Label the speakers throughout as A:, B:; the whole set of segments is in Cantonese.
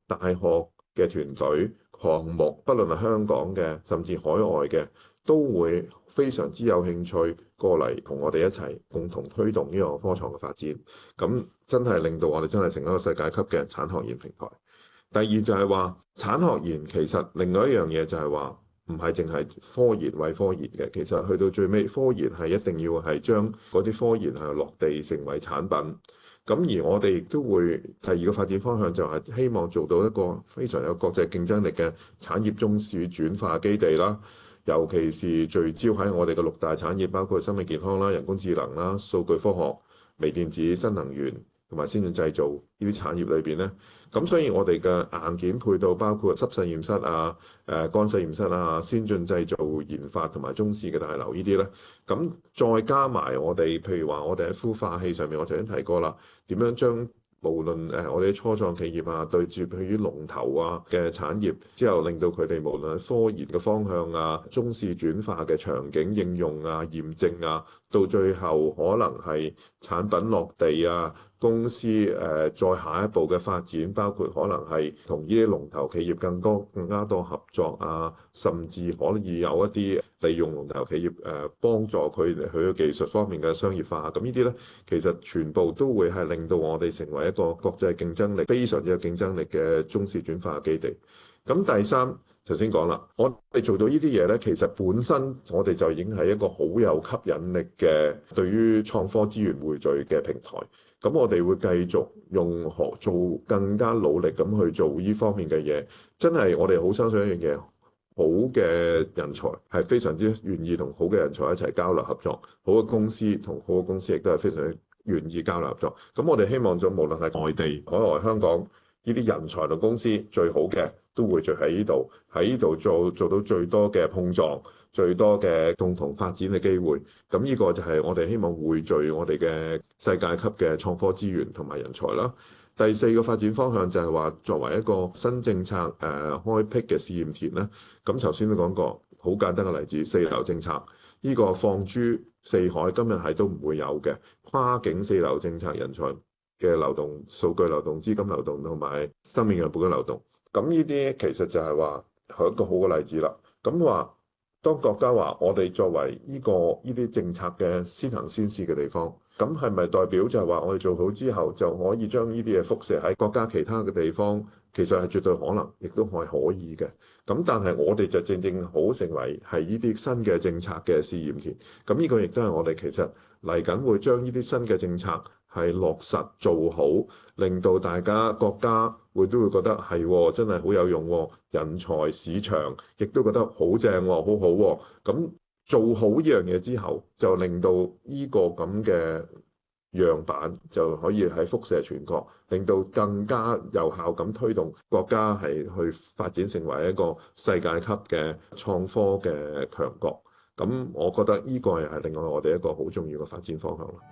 A: 大學嘅團隊項目，不論係香港嘅，甚至海外嘅，都會非常之有興趣過嚟同我哋一齊共同推動呢個科創嘅發展。咁真係令到我哋真係成一個世界級嘅產學研平台。第二就係話產學研其實另外一樣嘢就係話唔係淨係科研為科研嘅，其實去到最尾科研係一定要係將嗰啲科研係落地成為產品。咁而我哋亦都會第二個發展方向就係希望做到一個非常有國際競爭力嘅產業中試轉化基地啦，尤其是聚焦喺我哋嘅六大產業，包括生命健康啦、人工智能啦、數據科學、微電子、新能源同埋先進製造呢啲產業裏邊咧。咁所以我哋嘅硬件配套包括濕實驗室啊、乾實驗室啊、先進製造研發同埋中試嘅大樓呢啲咧，咁再加埋我哋，譬如話我哋喺孵化器上面，我頭先提過啦，點樣將無論我哋初創企業啊，對住譬如龍頭啊嘅產業之後，令到佢哋無論科研嘅方向啊、中試轉化嘅場景應用啊、驗證啊，到最後可能係產品落地啊。公司再下一步嘅發展，包括可能係同呢啲龍頭企業更加多合作啊，甚至可以有一啲利用龍頭企業幫助佢嘅技術方面嘅商業化。咁呢啲呢，其實全部都會係令到我哋成為一個國際競爭力非常之有競爭力嘅中試轉化基地。咁第三，頭先講啦，我哋做到呢啲嘢呢，其實本身我哋就已經係一個好有吸引力嘅對於創科資源匯聚嘅平台。咁我哋會繼續用做更加努力咁去做呢方面嘅嘢。真係我哋好相信一樣嘢，好嘅人才係非常之願意同好嘅人才一齊交流合作，好嘅公司同好嘅公司亦都係非常願意交流合作。咁我哋希望咗無論係外地、海外、香港呢啲人才同公司最好嘅都會聚喺呢度做到最多嘅碰撞，最多嘅共同發展嘅機會。咁呢個就係我哋希望匯聚我哋嘅世界級嘅創科資源同埋人才啦。第四個發展方向就係話作為一個新政策開闢嘅試驗田啦。咁頭先都講過，好簡單嘅例子，四流政策呢個放諸四海，今日係都唔會有嘅跨境四流政策，人才嘅流動、數據流動、資金流動同埋生命樣本嘅流動。咁呢啲其實就係話係一個好嘅例子啦。咁話當國家話我哋作為呢啲政策嘅先行先試嘅地方，咁係咪代表就係話我哋做好之後就可以將呢啲嘢輻射喺國家其他嘅地方？其實係絕對可能，亦都係可以嘅。咁但係我哋就正正好成為係呢啲新嘅政策嘅試驗田。咁呢個亦都係我哋其實嚟緊會將呢啲新嘅政策係落實做好，令到大家國家都會覺得係真係好有用，人才市場亦都覺得好正，好好。咁做好呢樣嘢之後，就令到呢個咁嘅樣板就可以喺輻射全國，令到更加有效咁推動國家係去發展成為一個世界級嘅創科嘅強國。咁我覺得呢個又係另外我哋一個好重要嘅發展方向啦。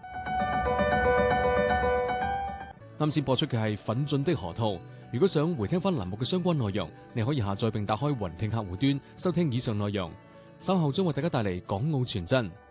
B: 啱先播出嘅係《奮進的河套》。如果想回聽翻欄目嘅相關內容，你可以下載並打開雲聽客戶端收聽以上內容。稍後將為大家帶嚟港澳傳真。